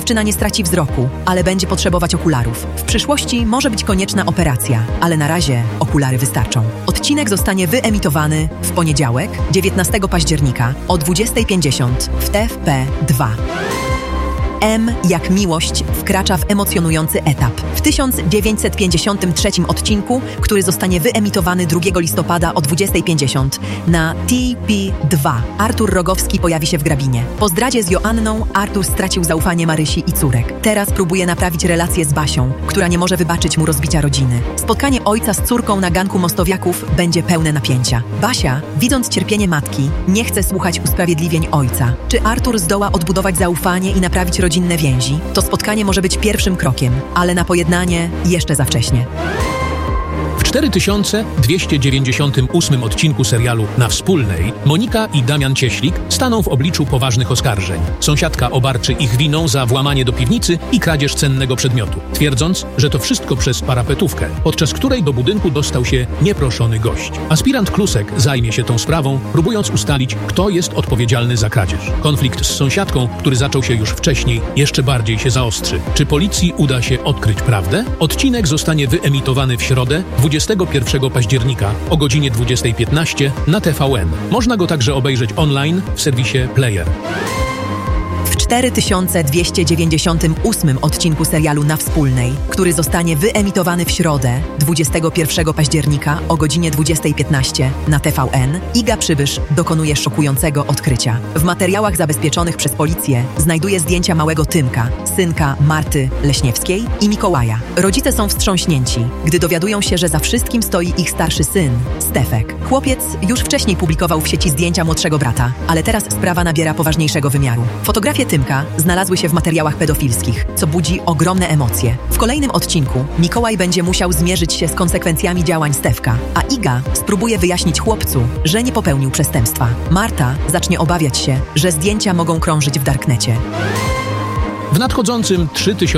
Dziewczyna nie straci wzroku, ale będzie potrzebować okularów. W przyszłości może być konieczna operacja, ale na razie okulary wystarczą. Odcinek zostanie wyemitowany w poniedziałek, 19 października o 20:50 w TVP2. M jak miłość wkracza w emocjonujący etap. W 1953 odcinku, który zostanie wyemitowany 2 listopada o 20:50 na TVP2, Artur Rogowski pojawi się w grabinie. Po zdradzie z Joanną Artur stracił zaufanie Marysi i córek. Teraz próbuje naprawić relacje z Basią, która nie może wybaczyć mu rozbicia rodziny. Spotkanie ojca z córką na ganku Mostowiaków będzie pełne napięcia. Basia, widząc cierpienie matki, nie chce słuchać usprawiedliwień ojca. Czy Artur zdoła odbudować zaufanie i naprawić rodzinne więzi? To spotkanie może być pierwszym krokiem, ale na pojednanie jeszcze za wcześnie. W 4298 odcinku serialu Na Wspólnej Monika i Damian Cieślik staną w obliczu poważnych oskarżeń. Sąsiadka obarczy ich winą za włamanie do piwnicy i kradzież cennego przedmiotu, twierdząc, że to wszystko przez parapetówkę, podczas której do budynku dostał się nieproszony gość. Aspirant Klusek zajmie się tą sprawą, próbując ustalić, kto jest odpowiedzialny za kradzież. Konflikt z sąsiadką, który zaczął się już wcześniej, jeszcze bardziej się zaostrzy. Czy policji uda się odkryć prawdę? Odcinek zostanie wyemitowany w środę, 21 października o godzinie 20:15 na TVN. Można go także obejrzeć online w serwisie Player. W 4298 odcinku serialu Na Wspólnej, który zostanie wyemitowany w środę, 21 października o godzinie 20:15 na TVN, Iga Przybysz dokonuje szokującego odkrycia. W materiałach zabezpieczonych przez policję znajduje zdjęcia małego Tymka, synka Marty Leśniewskiej i Mikołaja. Rodzice są wstrząśnięci, gdy dowiadują się, że za wszystkim stoi ich starszy syn, Stefek. Chłopiec już wcześniej publikował w sieci zdjęcia młodszego brata, ale teraz sprawa nabiera poważniejszego wymiaru. Fotografie Tymka znalazły się w materiałach pedofilskich, co budzi ogromne emocje. W kolejnym odcinku Mikołaj będzie musiał zmierzyć się z konsekwencjami działań Stefka, a Iga spróbuje wyjaśnić chłopcu, że nie popełnił przestępstwa. Marta zacznie obawiać się, że zdjęcia mogą krążyć w darknecie. W nadchodzącym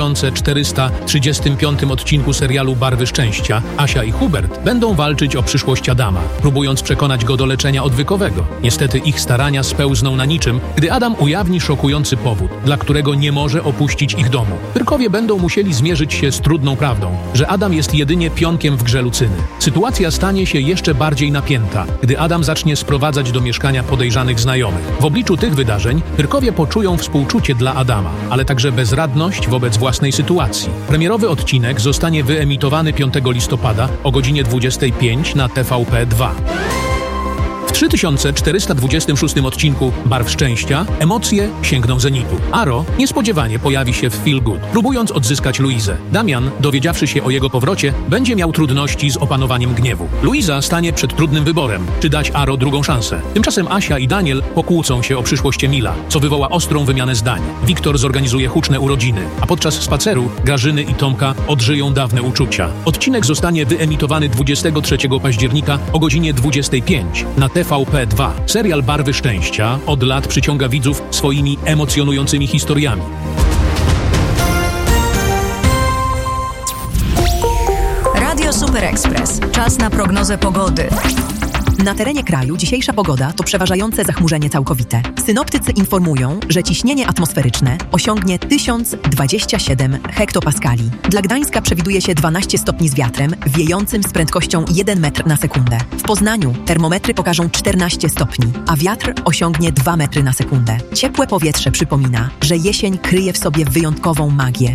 3435 odcinku serialu Barwy Szczęścia Asia i Hubert będą walczyć o przyszłość Adama, próbując przekonać go do leczenia odwykowego. Niestety ich starania spełzną na niczym, gdy Adam ujawni szokujący powód, dla którego nie może opuścić ich domu. Pyrkowie będą musieli zmierzyć się z trudną prawdą, że Adam jest jedynie pionkiem w grze Lucyny. Sytuacja stanie się jeszcze bardziej napięta, gdy Adam zacznie sprowadzać do mieszkania podejrzanych znajomych. W obliczu tych wydarzeń Pyrkowie poczują współczucie dla Adama, ale także bezradność wobec własnej sytuacji. Premierowy odcinek zostanie wyemitowany 5 listopada o godzinie 25 na TVP2. W 3426 odcinku Barw Szczęścia emocje sięgną zenitu. Aro niespodziewanie pojawi się w Feel Good, próbując odzyskać Luizę. Damian, dowiedziawszy się o jego powrocie, będzie miał trudności z opanowaniem gniewu. Luiza stanie przed trudnym wyborem, czy dać Aro drugą szansę. Tymczasem Asia i Daniel pokłócą się o przyszłość Emila, co wywoła ostrą wymianę zdań. Wiktor zorganizuje huczne urodziny, a podczas spaceru Grażyny i Tomka odżyją dawne uczucia. Odcinek zostanie wyemitowany 23 października o godzinie 25 na TVP2. Serial Barwy Szczęścia od lat przyciąga widzów swoimi emocjonującymi historiami. Radio Super Express. Czas na prognozę pogody. Na terenie kraju dzisiejsza pogoda to przeważające zachmurzenie całkowite. Synoptycy informują, że ciśnienie atmosferyczne osiągnie 1027 hektopaskali. Dla Gdańska przewiduje się 12 stopni z wiatrem wiejącym z prędkością 1 metr na sekundę. W Poznaniu termometry pokażą 14 stopni, a wiatr osiągnie 2 metry na sekundę. Ciepłe powietrze przypomina, że jesień kryje w sobie wyjątkową magię.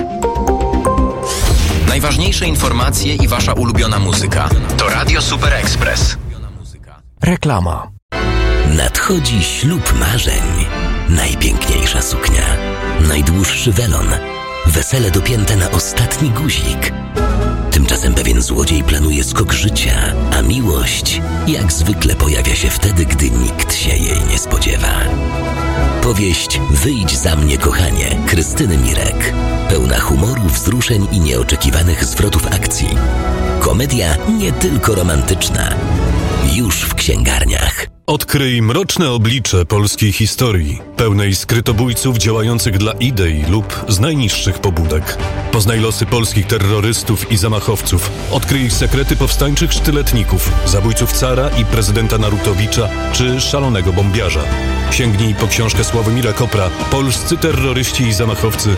Najważniejsze informacje i wasza ulubiona muzyka. To Radio Super Express. Reklama. Nadchodzi ślub marzeń. Najpiękniejsza suknia. Najdłuższy welon. Wesele dopięte na ostatni guzik. Tymczasem pewien złodziej planuje skok życia, a miłość jak zwykle pojawia się wtedy, gdy nikt się jej nie spodziewa. Powieść Wyjdź za mnie, kochanie Krystyny Mirek. Pełna humoru, wzruszeń i nieoczekiwanych zwrotów akcji. Komedia nie tylko romantyczna. Już w księgarniach. Odkryj mroczne oblicze polskiej historii, pełnej skrytobójców działających dla idei lub z najniższych pobudek. Poznaj losy polskich terrorystów i zamachowców. Odkryj ich sekrety powstańczych sztyletników, zabójców cara i prezydenta Narutowicza czy szalonego bombiarza. Sięgnij po książkę Sławomira Kopra Polscy terroryści i zamachowcy